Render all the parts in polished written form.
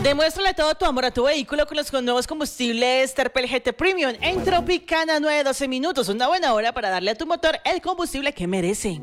Demuéstrale todo tu amor a tu vehículo con los nuevos combustibles Terpel GT Premium en Tropicana 9-12 minutos. Una buena hora para darle a tu motor el combustible que merece.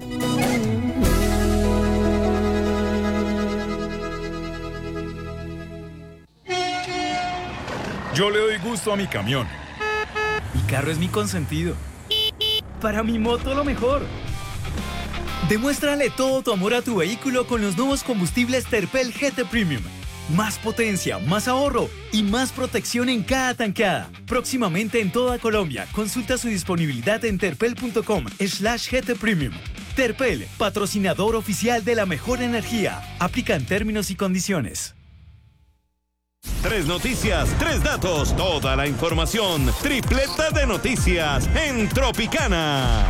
Yo le doy gusto a mi camión. Mi carro es mi consentido. Para mi moto lo mejor. Demuéstrale todo tu amor a tu vehículo con los nuevos combustibles Terpel GT Premium. Más potencia, más ahorro y más protección en cada tankada. Próximamente en toda Colombia. Consulta su disponibilidad en terpel.com/GT Premium. Terpel, patrocinador oficial de la mejor energía. Aplican términos y condiciones. 3 noticias, 3 datos, toda la información. Tripleta de noticias en Tropicana.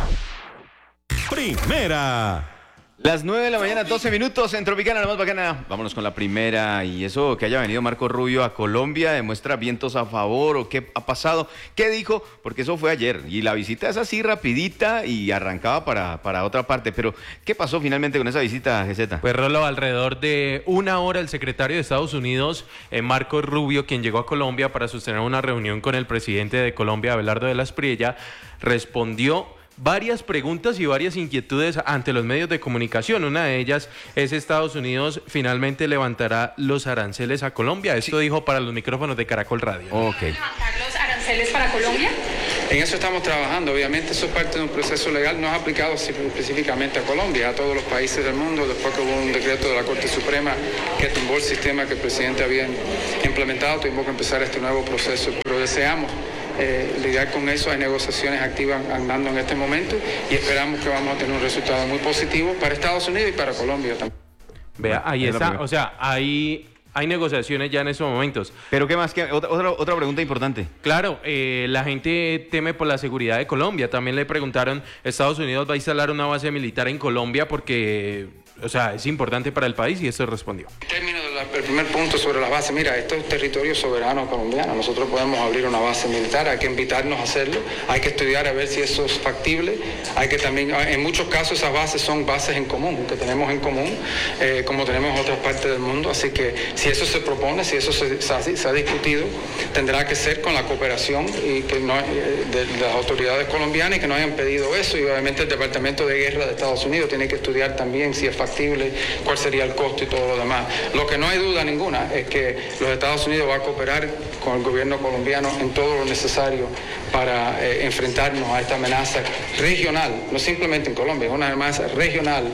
Primera. Las 9 de la mañana, 12 minutos en Tropicana, la más bacana. Vámonos con la primera. Y eso que haya venido Marco Rubio a Colombia demuestra vientos a favor o qué ha pasado. ¿Qué dijo? Porque eso fue ayer. Y la visita es así rapidita y arrancaba para otra parte. Pero, ¿qué pasó finalmente con esa visita, GZ? Pues Rolo, alrededor de una hora el secretario de Estados Unidos, Marco Rubio, quien llegó a Colombia para sostener una reunión con el presidente de Colombia, Abelardo de la Espriella, respondió varias preguntas y varias inquietudes ante los medios de comunicación. Una de ellas es Estados Unidos finalmente levantará los aranceles a Colombia. Esto dijo para los micrófonos de Caracol Radio. Ok. ¿Levantar los aranceles para Colombia? En eso estamos trabajando. Obviamente eso es parte de un proceso legal, no es aplicado específicamente a Colombia, a todos los países del mundo, después que hubo un decreto de la Corte Suprema que tumbó el sistema que el presidente había implementado, tuvimos que empezar este nuevo proceso, pero deseamos lidiar con eso. Hay negociaciones activas andando en este momento y esperamos que vamos a tener un resultado muy positivo para Estados Unidos y para Colombia también. Vea, ahí está, o sea, hay negociaciones ya en estos momentos. Pero ¿qué más? Otra pregunta importante. Claro, la gente teme por la seguridad de Colombia. También le preguntaron, ¿Estados Unidos va a instalar una base militar en Colombia? Porque, o sea, es importante para el país, y esto respondió. En términos del primer punto sobre las bases, mira, esto es territorio soberano colombiano. Nosotros podemos abrir una base militar, hay que invitarnos a hacerlo, hay que estudiar a ver si eso es factible. Hay que también, en muchos casos esas bases son bases en común, que tenemos en común, como tenemos en otras partes del mundo. Así que si eso se propone, si eso se ha discutido, tendrá que ser con la cooperación y que no, de las autoridades colombianas, y que no hayan pedido eso. Y obviamente el Departamento de Guerra de Estados Unidos tiene que estudiar también si es factible, cuál sería el costo y todo lo demás. Lo que no hay duda ninguna es que los Estados Unidos va a cooperar con el gobierno colombiano en todo lo necesario para enfrentarnos a esta amenaza regional, no simplemente en Colombia, es una amenaza regional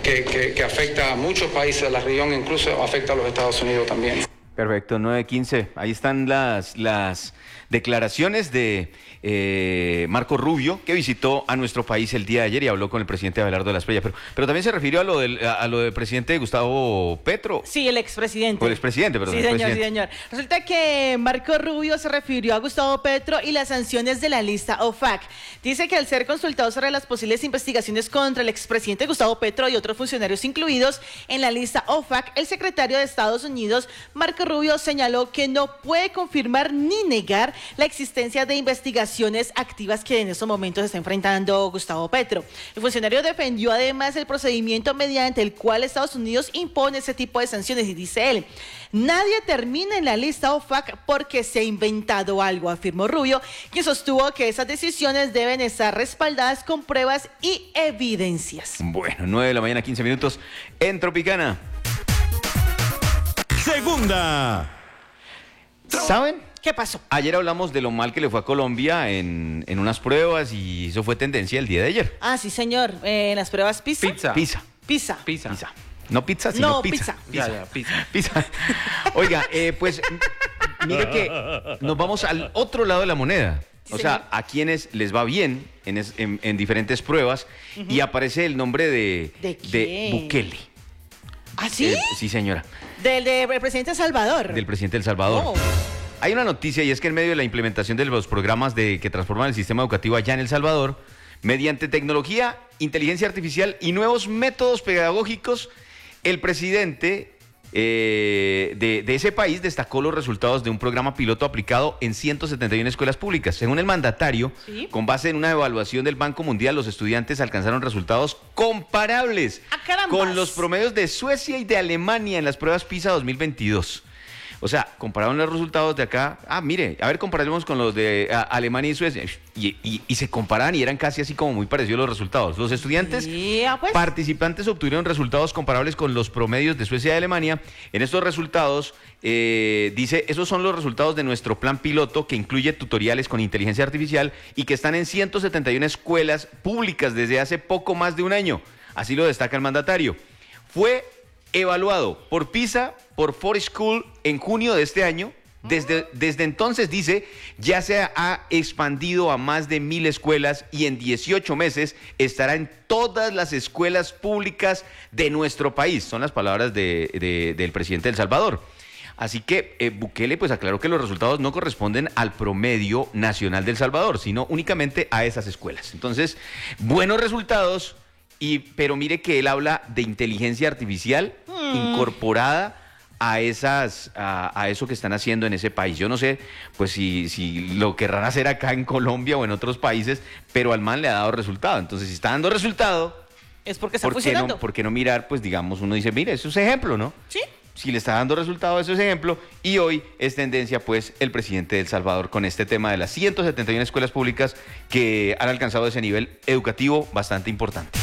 que afecta a muchos países de la región, incluso afecta a los Estados Unidos también. Perfecto, 9:15. Ahí están las declaraciones de Marco Rubio, que visitó a nuestro país el día de ayer y habló con el presidente Abelardo de la Espriella. Pero también se refirió a lo del presidente Gustavo Petro. Sí, el expresidente. O el expresidente, perdón. Sí, señor, sí, señor. Resulta que Marco Rubio se refirió a Gustavo Petro y las sanciones de la lista OFAC. Dice que al ser consultado sobre las posibles investigaciones contra el expresidente Gustavo Petro y otros funcionarios incluidos en la lista OFAC, el secretario de Estados Unidos, Marco Rubio, señaló que no puede confirmar ni negar la existencia de investigaciones activas que en estos momentos está enfrentando Gustavo Petro. El funcionario defendió además el procedimiento mediante el cual Estados Unidos impone ese tipo de sanciones y dice él: nadie termina en la lista OFAC porque se ha inventado algo, afirmó Rubio, quien sostuvo que esas decisiones deben estar respaldadas con pruebas y evidencias. Bueno, 9 de la mañana, 15 minutos en Tropicana. Segunda. ¿Saben? ¿Qué pasó? Ayer hablamos de lo mal que le fue a Colombia en unas pruebas y eso fue tendencia el día de ayer. Ah, sí, señor. Las pruebas PISA. Pizza. No pizza, sino no, pizza. Pizza. Oiga, pues mire que nos vamos al otro lado de la moneda. Sí, o sea, señor. a quienes les va bien en diferentes pruebas y aparece el nombre de Bukele. ¿Ah, sí? Sí, señora. Del presidente de Salvador. Del presidente de El Salvador. Oh. Hay una noticia, y es que en medio de la implementación de los programas que transforman el sistema educativo allá en El Salvador, mediante tecnología, inteligencia artificial y nuevos métodos pedagógicos, el presidente de ese país destacó los resultados de un programa piloto aplicado en 171 escuelas públicas. Según el mandatario, ¿sí? Con base en una evaluación del Banco Mundial, los estudiantes alcanzaron resultados comparables con los promedios de Suecia y de Alemania en las pruebas PISA 2022. O sea, compararon los resultados de acá. Mire, a ver, comparemos con los de Alemania y Suecia. Y se comparan y eran casi así como muy parecidos los resultados. Los estudiantes participantes obtuvieron resultados comparables con los promedios de Suecia y Alemania. En estos resultados, dice, esos son los resultados de nuestro plan piloto que incluye tutoriales con inteligencia artificial y que están en 171 escuelas públicas desde hace poco más de un año. Así lo destaca el mandatario. Fue evaluado por PISA, por Foursquare en junio de este año. Desde entonces, dice, ya se ha expandido a más de 1,000 escuelas y en 18 meses estará en todas las escuelas públicas de nuestro país. Son las palabras del presidente de El Salvador. Así que Bukele pues aclaró que los resultados no corresponden al promedio nacional de El Salvador, sino únicamente a esas escuelas. Entonces, buenos resultados. Pero mire que él habla de inteligencia artificial incorporada a eso que están haciendo en ese país. Yo no sé pues si lo querrán hacer acá en Colombia o en otros países, pero al man le ha dado resultado. Entonces, si está dando resultado, es porque está funcionando. ¿Por qué no mirar? Pues digamos, uno dice, mire, eso es ejemplo, ¿no? Sí. Si le está dando resultado, eso es ejemplo. Y hoy es tendencia, pues, el presidente de El Salvador con este tema de las 171 escuelas públicas que han alcanzado ese nivel educativo bastante importante.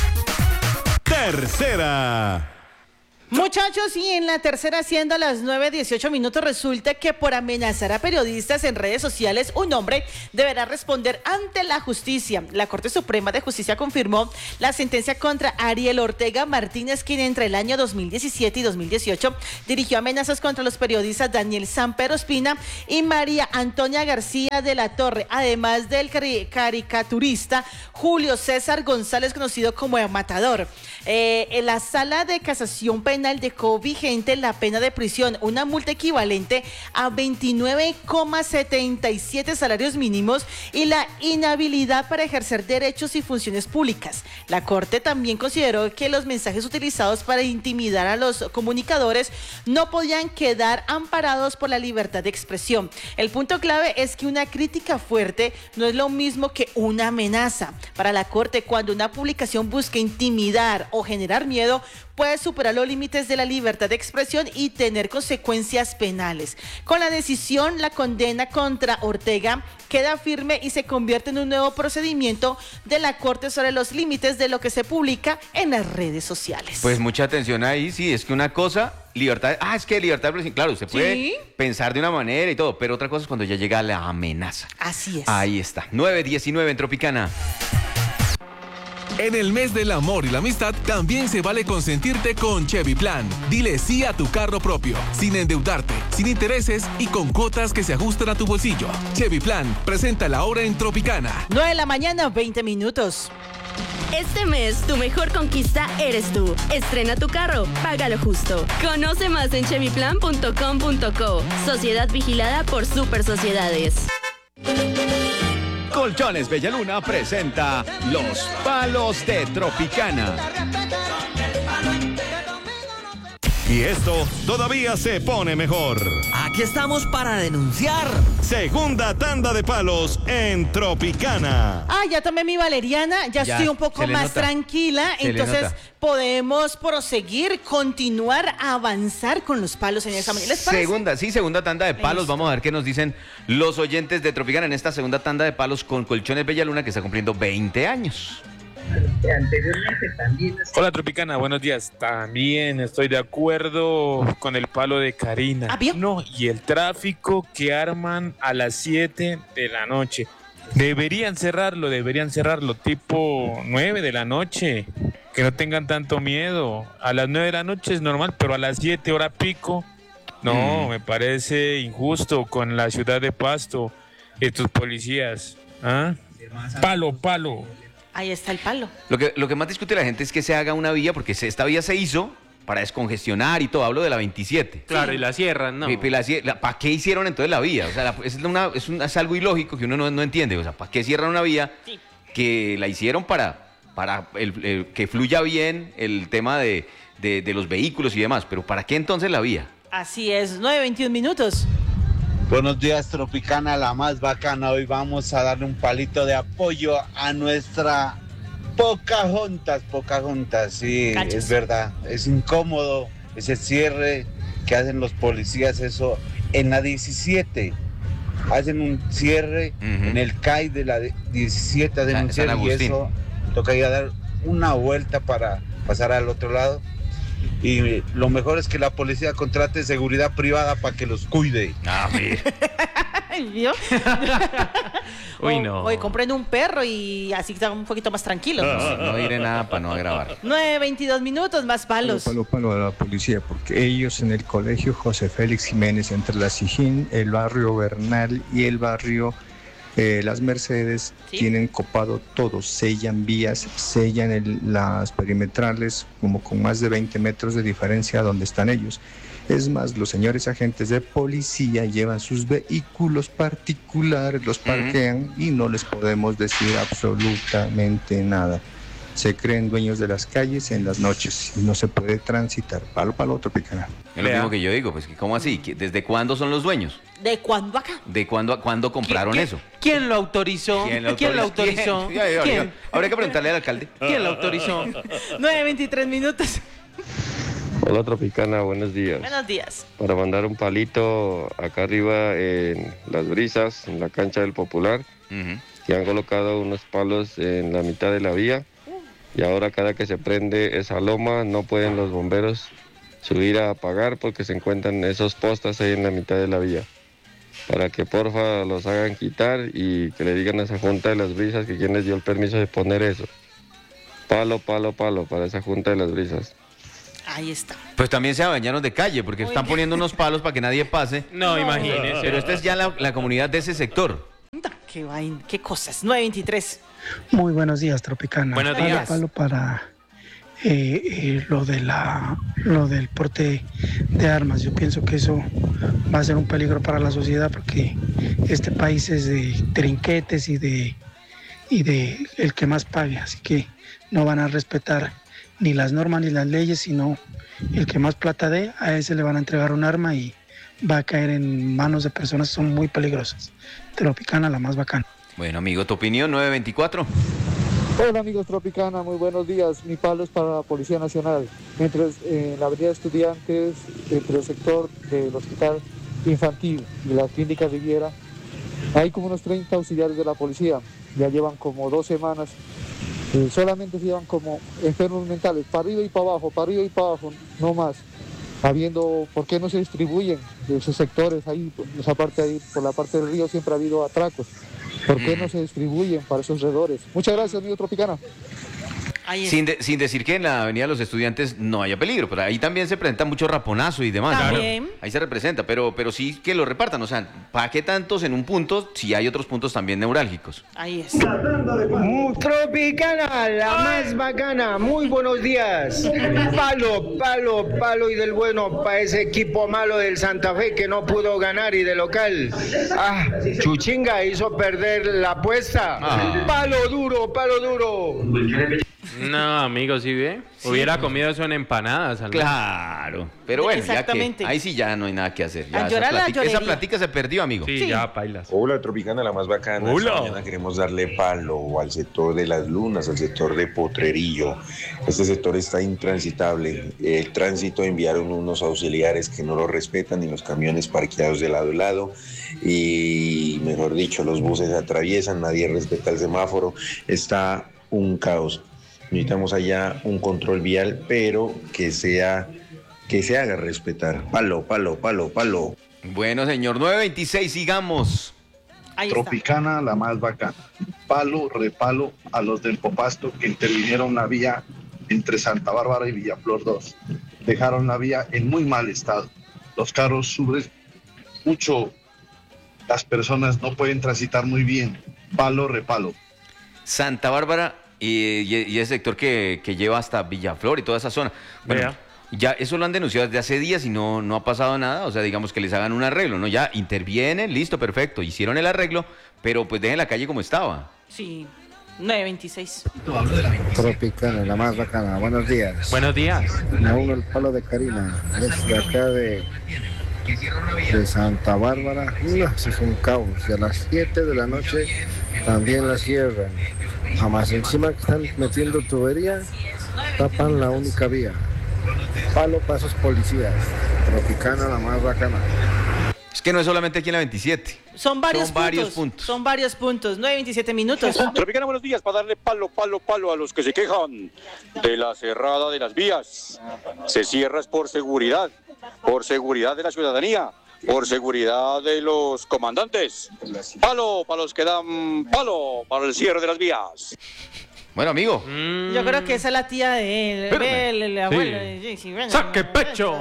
Tercera. Muchachos, y en la tercera, siendo a las 9:18 minutos, resulta que por amenazar a periodistas en redes sociales, un hombre deberá responder ante la justicia. La Corte Suprema de Justicia confirmó la sentencia contra Ariel Ortega Martínez, quien entre el año 2017 y 2018 dirigió amenazas contra los periodistas Daniel Samper Ospina y María Antonia García de la Torre, además del caricaturista Julio César González, conocido como El Matador. En la Sala de Casación Penal dejó vigente la pena de prisión, una multa equivalente a 29,77 salarios mínimos y la inhabilidad para ejercer derechos y funciones públicas. La Corte también consideró que los mensajes utilizados para intimidar a los comunicadores no podían quedar amparados por la libertad de expresión. El punto clave es que una crítica fuerte no es lo mismo que una amenaza. Para la Corte, cuando una publicación busca intimidar o generar miedo, puede superar los límites de la libertad de expresión y tener consecuencias penales. Con la decisión, la condena contra Ortega queda firme y se convierte en un nuevo procedimiento de la Corte sobre los límites de lo que se publica en las redes sociales. Pues mucha atención ahí, sí, es que una cosa, libertad, es que libertad de expresión, claro, se puede pensar de una manera y todo, pero otra cosa es cuando ya llega la amenaza. Así es. Ahí está, 9:19 en Tropicana. En el mes del amor y la amistad, también se vale consentirte con Chevy Plan. Dile sí a tu carro propio, sin endeudarte, sin intereses y con cuotas que se ajustan a tu bolsillo. Chevy Plan, presenta la hora en Tropicana. 9:20 a.m. Este mes, tu mejor conquista eres tú. Estrena tu carro, págalo justo. Conoce más en chevyplan.com.co. Sociedad vigilada por Super Sociedades. Colchones Bellaluna presenta Los Palos de Tropicana. Y esto todavía se pone mejor. Aquí estamos para denunciar. Segunda tanda de palos en Tropicana. Ya tomé mi valeriana, ya estoy un poco más tranquila, entonces podemos proseguir, continuar, avanzar con los palos en esa manera. ¿Les parece? Segunda tanda de palos. Vamos a ver qué nos dicen los oyentes de Tropicana en esta segunda tanda de palos con Colchones Bellaluna, que está cumpliendo 20 años. Anteriormente también. Hola Tropicana, buenos días. También estoy de acuerdo con el palo de Karina. No, y el tráfico que arman a las 7 de la noche. Deberían cerrarlo tipo 9 de la noche. Que no tengan tanto miedo. A las 9 de la noche es normal, pero a las 7 hora pico. No, me parece injusto con la ciudad de Pasto. Estos policías. Palo. Ahí está el palo. Lo que más discute la gente es que se haga una vía, porque esta vía se hizo para descongestionar y todo. Hablo de la 27. Claro, y la cierran, ¿no? ¿Para qué hicieron entonces la vía? O sea, es algo ilógico que uno no entiende. O sea, ¿para qué cierran una vía que la hicieron para que fluya bien el tema de los vehículos y demás? Pero ¿para qué entonces la vía? Así es, 9:21. Buenos días, Tropicana, la más bacana. Hoy vamos a darle un palito de apoyo a nuestra Pocahontas. Sí, es verdad, es incómodo ese cierre que hacen los policías eso en la 17. Hacen un cierre en el CAI de la 17 a denunciar y eso tocaría dar una vuelta para pasar al otro lado. Y lo mejor es que la policía contrate seguridad privada para que los cuide. ¿Vio? Uy, no. Hoy compren un perro y así están un poquito más tranquilos. No diré nada para no agravar. 9:22 minutos, más palos. Palo a la policía, porque ellos en el colegio José Félix Jiménez, entre la Sijín, el barrio Bernal y el barrio Las Mercedes, tienen copado todo, sellan vías, sellan las perimetrales, como con más de 20 metros de diferencia donde están ellos. Es más, los señores agentes de policía llevan sus vehículos particulares, los parquean y no les podemos decir absolutamente nada. Se creen dueños de las calles en las noches y no se puede transitar. Palo, Tropicana. Es lo mismo que yo digo, pues, ¿cómo así? ¿Desde cuándo son los dueños? ¿De cuándo acá? ¿De cuándo compraron eso? ¿Quién lo autorizó? ¿Quién lo autorizó? ¿Quién? Habría que preguntarle al alcalde. ¿Quién lo autorizó? 9:23 minutos. Hola Tropicana, buenos días. Buenos días. Para mandar un palito acá arriba en Las Brisas, en la cancha del Popular, que han colocado unos palos en la mitad de la vía y ahora cada que se prende esa loma no pueden los bomberos subir a apagar porque se encuentran esos postes ahí en la mitad de la vía. Para que porfa los hagan quitar y que le digan a esa Junta de Las Brisas que quién les dio el permiso de poner eso. Palo para esa Junta de Las Brisas. Ahí está. Pues también se bañaron de calle porque están poniendo unos palos para que nadie pase. No, imagínese. Pero esta es ya la comunidad de ese sector. Qué vaina, qué cosas. 9:23. Muy buenos días, Tropicana. Buenos días. Palo para lo del porte de armas. Yo pienso que eso va a ser un peligro para la sociedad porque este país es de trinquetes y de el que más pague. Así que no van a respetar ni las normas ni las leyes, sino el que más plata dé, a ese le van a entregar un arma y va a caer en manos de personas que son muy peligrosas. Tropicana, la más bacana. Bueno, amigo, tu opinión, 9:24. Hola amigos Tropicana, muy buenos días. Mi palo es para la Policía Nacional. Mientras en la avenida Estudiantes, entre el sector del Hospital Infantil y la Clínica Riviera, hay como unos 30 auxiliares de la policía. Ya llevan como 2 semanas. Solamente se llevan como enfermos mentales, para arriba y para abajo, no más. ¿Por qué no se distribuyen de esos sectores ahí, esa parte ahí, por la parte del río siempre ha habido atracos? ¿Por qué no se distribuyen para esos alrededores? Muchas gracias, amigo Tropicana. Sin decir que en la Avenida de los Estudiantes no haya peligro, pero ahí también se presenta mucho raponazo y demás. También. Claro. Ahí se representa, pero sí que lo repartan. O sea, ¿para qué tantos en un punto si hay otros puntos también neurálgicos? Ahí es. Tropicana, la más bacana. Muy buenos días. Palo y del bueno para ese equipo malo del Santa Fe que no pudo ganar y de local. Chuchinga hizo perder la apuesta. Palo duro. No, amigo, ¿sí ve? Hubiera comido eso en empanadas. Claro, pero bueno, ya que ahí sí ya no hay nada que hacer. Ya esa platica se perdió, amigo. Sí, ya pailas. Hola, Tropicana, la más bacana. Hola. Esta mañana queremos darle palo al sector de Las Lunas, al sector de Potrerillo. Este sector está intransitable. El tránsito enviaron unos auxiliares que no lo respetan y los camiones parqueados de lado a lado. Y, mejor dicho, los buses atraviesan, nadie respeta el semáforo. Está un caos. Necesitamos allá un control vial, pero que se haga respetar. Palo. Bueno, señor, 9:26, sigamos. Ahí Tropicana, está. la más bacana. Repalo a los del Popasto que intervinieron la vía entre Santa Bárbara y Villaflor 2. Dejaron la vía en muy mal estado. Los carros suben mucho. Las personas no pueden transitar muy bien. Repalo. Santa Bárbara y ese sector que lleva hasta Villaflor y toda esa zona. Bueno, ya eso lo han denunciado desde hace días y no ha pasado nada. O sea, digamos que les hagan un arreglo, ¿no? Ya intervienen, listo, perfecto. Hicieron el arreglo, pero pues dejen la calle como estaba. Sí, 9:26. Tropicana, la más bacana. Buenos días. Buenos días. Me uno el palo de Karina, desde acá de Santa Bárbara. Eso es un caos. Y a las 7 de la noche también la cierran. Jamás encima que están metiendo tubería, tapan la única vía. Palo para esos policías. Tropicana, la más bacana. Es que no es solamente aquí en la 27. Son varios puntos. Son varios puntos. 9:27 minutos. Tropicana, buenos días. Para darle palo a los que se quejan de la cerrada de las vías. Se cierra es por seguridad de la ciudadanía, por seguridad de los comandantes. Palo para los que dan palo para el cierre de las vías. Bueno, amigo. Yo creo que esa es la tía de él, el abuelo. Sí. ¡Saque pecho!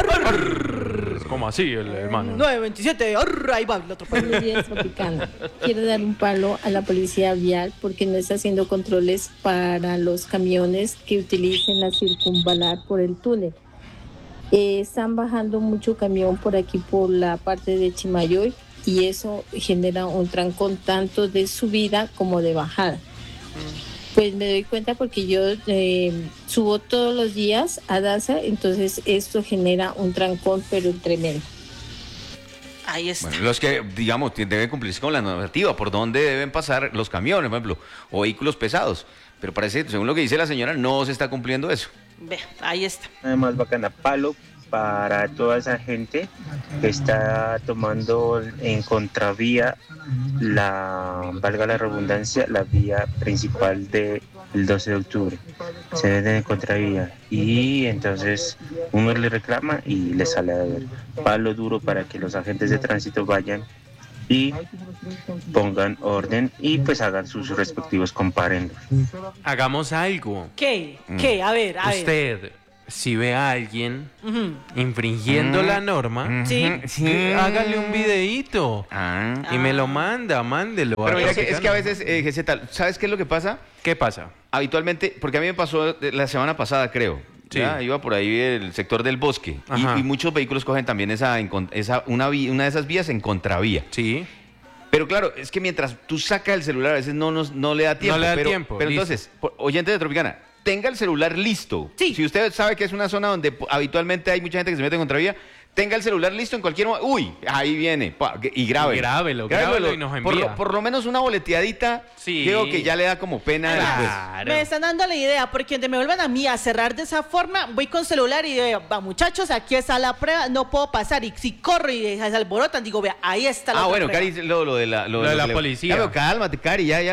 Es como así el hermano. 9:27, ahí va el otro. Buenos días, Tropicana. Quiero dar un palo a la policía vial porque no está haciendo controles para los camiones que utilicen la circunvalar por el túnel. Están bajando mucho camión por aquí, por la parte de Chimayoy, y eso genera un trancón tanto de subida como de bajada. Pues me doy cuenta porque yo subo todos los días a Daza, entonces esto genera un trancón, pero tremendo. Ahí está. Bueno, los que, digamos, deben cumplirse con la normativa, por dónde deben pasar los camiones, por ejemplo, o vehículos pesados. Pero parece, según lo que dice la señora, no se está cumpliendo eso. Ve, ahí está. Además, bacana, palo para toda esa gente que está tomando en contravía valga la redundancia, la vía principal del 12 de octubre. Se venden en contravía y entonces uno le reclama y le sale a ver. Palo duro para que los agentes de tránsito vayan y pongan orden y pues hagan sus respectivos comparendos. Hagamos algo. ¿Qué? A ver. Usted, si ve a alguien infringiendo la norma, hágale un videíto y me lo mándelo. Pero mira, es que a veces, ¿sabes qué es lo que pasa? ¿Qué pasa? Habitualmente, porque a mí me pasó la semana pasada, creo. Sí. Iba por ahí el sector del Bosque y muchos vehículos cogen también una de esas vías en contravía. Sí. Pero claro, es que mientras tú sacas el celular a veces no le da tiempo. No le da tiempo. Pero entonces, oyente de Tropicana, tenga el celular listo. Sí. Si usted sabe que es una zona donde habitualmente hay mucha gente que se mete en contravía, tenga el celular listo en cualquier momento. Uy, ahí viene. Y grábelo y nos envía. Por lo menos una boleteadita. Sí. Creo que ya le da como pena. Claro. Me están dando la idea, porque donde me vuelvan a mí a cerrar de esa forma, voy con celular y digo, va, muchachos, aquí está la prueba, no puedo pasar. Y si corro y se alborotan, digo, vea, ahí está la bueno, prueba. Cari, lo de la policía. Pero cálmate, Cari, ya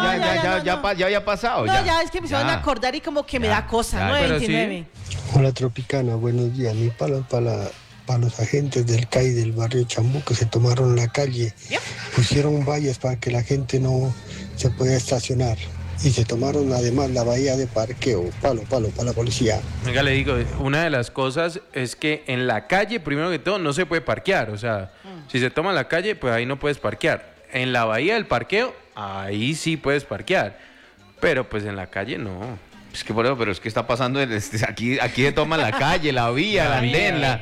había pasado. Ya es que me van a acordar y como que me da cosa, 9:29. Hola, Tropicana, buenos días. Mi palo para los agentes del CAI del barrio Chambú que se tomaron la calle, pusieron vallas para que la gente no se pueda estacionar y se tomaron además la bahía de parqueo. Palo para la policía. Venga, le digo, una de las cosas es que en la calle, primero que todo, no se puede parquear, o sea, si se toma la calle, pues ahí no puedes parquear. En la bahía del parqueo, ahí sí puedes parquear, pero pues en la calle no. Es que pero es que está pasando aquí se toma la calle, la vía, la andén, las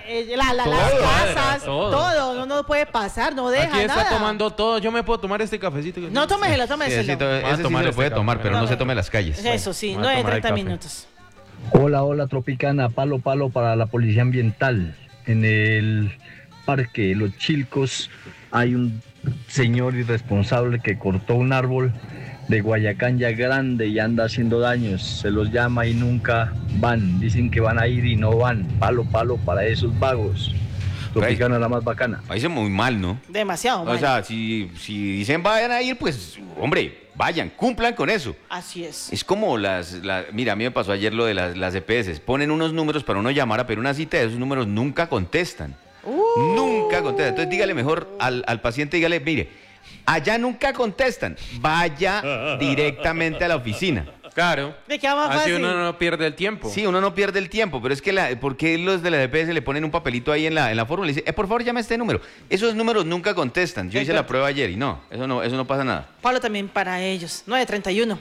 casas, todo, no puede pasar, no deja aquí nada. Está tomando todo, yo me puedo tomar este cafecito. No, tómeselo. Ese sí lo puede tomar, pero no se tome las calles. Eso sí, 9:30 minutos. Hola, Tropicana, palo para la policía ambiental. En el parque Los Chilcos hay un señor irresponsable que cortó un árbol de Guayacán ya grande y anda haciendo daños, se los llama y nunca van, dicen que van a ir y no van. Palo para esos vagos. Tropicana la más bacana. Parece muy mal, ¿no? Demasiado mal. O sea, si dicen vayan a ir, pues, hombre, vayan, cumplan con eso. Así es. Es como mira, a mí me pasó ayer lo de las EPS, ponen unos números para uno llamar a pedir una cita y esos números nunca contestan. Nunca contestan. Entonces dígale mejor al paciente, dígale, mire, allá nunca contestan, vaya directamente a la oficina. Claro. ¿De qué va más así fácil? uno no pierde el tiempo. Sí, uno no pierde el tiempo, pero es que ¿por qué los de la EPS le ponen un papelito ahí en la fórmula y dice, por favor llame a este número? Esos números nunca contestan. Yo hice la prueba ayer y no, eso no pasa nada. Pablo también para ellos. 9:31.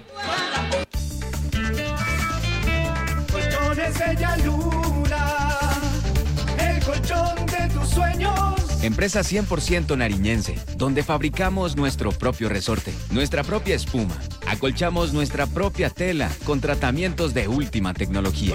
Colchones Bella Luna, el colchón de tus sueños. Empresa 100% nariñense, donde fabricamos nuestro propio resorte, nuestra propia espuma. Acolchamos nuestra propia tela con tratamientos de última tecnología.